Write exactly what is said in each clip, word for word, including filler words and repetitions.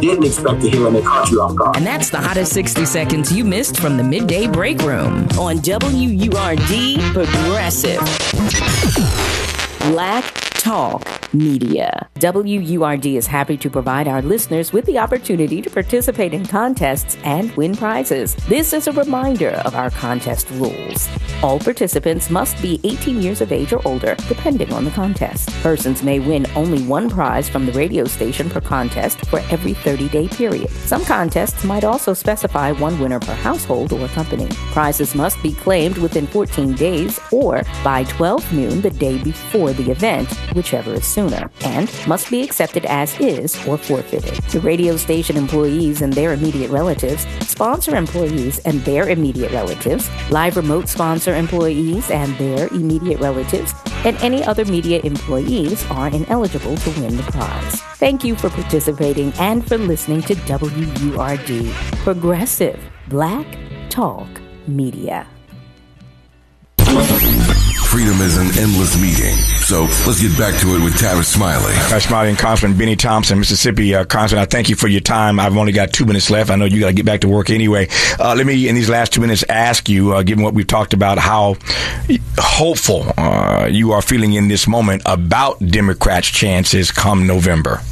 didn't expect to hear when they caught you off guard. And that's the hottest sixty seconds you missed from the Midday Break Room on W U R D Progressive. Black Talk Media. W U R D is happy to provide our listeners with the opportunity to participate in contests and win prizes. This is a reminder of our contest rules. All participants must be eighteen years of age or older, depending on the contest. Persons may win only one prize from the radio station per contest for every thirty-day period. Some contests might also specify one winner per household or company. Prizes must be claimed within fourteen days or by twelve noon the day before the event, whichever is sooner, and must be accepted as is or forfeited. The radio station employees and their immediate relatives, sponsor employees and their immediate relatives, live remote sponsor employees and their immediate relatives, and any other media employees are ineligible to win the prize. Thank you for participating and for listening to W U R D, Progressive Black Talk Media. Freedom is an endless meeting. So let's get back to it with Tavis Smiley. Tavis Smiley and Congressman Benny Thompson, Mississippi. Uh, Congressman, I thank you for your time. I've only got two minutes left. I know you got to get back to work anyway. Uh, let me, in these last two minutes, ask you, uh, given what we've talked about, how hopeful uh, you are feeling in this moment about Democrats' chances come November.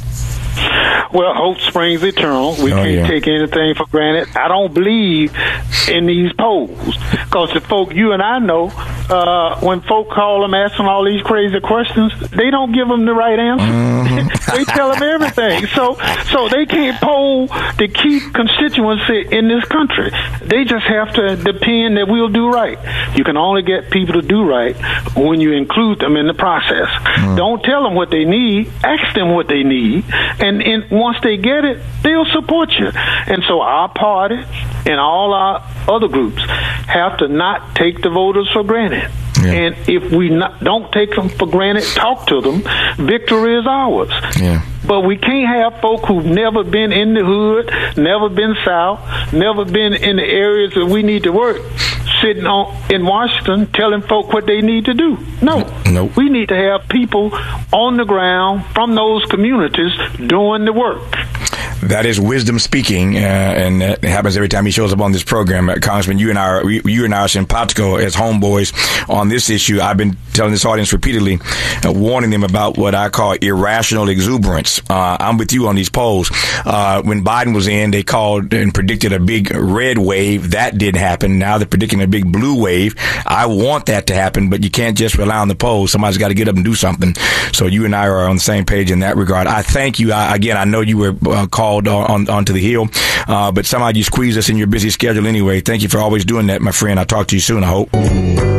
Well, hope springs eternal. We oh, can't yeah. take anything for granted. I don't believe in these polls because the folk you and I know, uh, when folk call them asking all these crazy questions, they don't give them the right answer. Mm-hmm. They tell them everything. So, so they can't poll the key constituency in this country. They just have to depend that we'll do right. You can only get people to do right when you include them in the process. Mm-hmm. Don't tell them what they need. Ask them what they need, and and once they get it, they'll support you. And so our party and all our other groups have to not take the voters for granted. Yeah. And if we not, don't take them for granted, talk to them, victory is ours. Yeah. But we can't have folk who've never been in the hood, never been south, never been in the areas that we need to work, sitting on in Washington telling folk what they need to do. No. Nope. We need to have people on the ground from those communities doing the work. That is wisdom speaking, uh, and that happens every time he shows up on this program. Uh, Congressman, you and I are, you and I are simpatico as homeboys on this issue. I've been telling this audience repeatedly, uh, warning them about what I call irrational exuberance. Uh, I'm with you on these polls. Uh, when Biden was in, they called and predicted a big red wave. That didn't happen. Now they're predicting a big blue wave. I want that to happen, but you can't just rely on the polls. Somebody's got to get up and do something. So you and I are on the same page in that regard. I thank you. I, again, I know you were uh, called on onto the Hill, uh, but somehow you squeeze us in your busy schedule anyway. Thank you for always doing that, my friend. I'll talk to you soon, I hope.